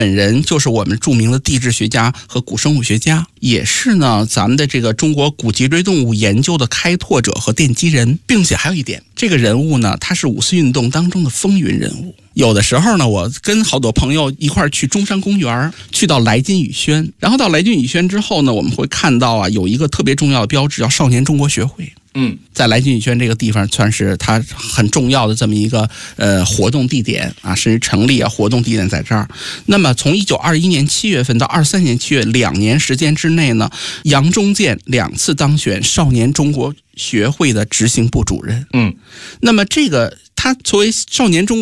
本人就是我们著名的地质学家和古生物学家，也是呢咱们的这个中国古脊椎动物研究的开拓者和奠基人。并且还有一点，这个人物呢，他是五四运动当中的风云人物。有的时候呢，我跟好多朋友一块儿去中山公园，去到来津雨轩，然后到来津雨轩之后呢，我们会看到啊，有一个特别重要的标志，叫少年中国学会。在来津雨轩这个地方算是它很重要的这么一个活动地点啊，甚至成立啊活动地点在这儿。那么从1921年7月份到23年7月2年时间之内呢，杨忠建2次当选少年中国学会的执行部主任。那么这个他作为少年中国